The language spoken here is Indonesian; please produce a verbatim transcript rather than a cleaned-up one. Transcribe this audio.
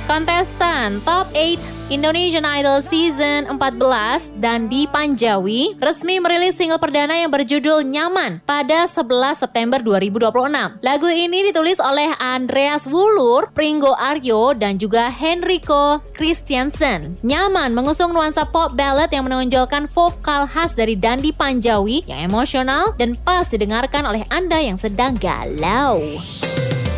Kontestan Top delapan Indonesian Idol Season empat belas Dandi Panjawi resmi merilis single perdana yang berjudul Nyaman pada sebelas September dua ribu dua puluh enam. Lagu ini ditulis oleh Andreas Wulur, Pringgo Aryo, dan juga Henrico Christiansen. Nyaman mengusung nuansa pop ballad yang menonjolkan vokal khas dari Dandi Panjawi yang emosional dan pas didengarkan oleh Anda yang sedang galau.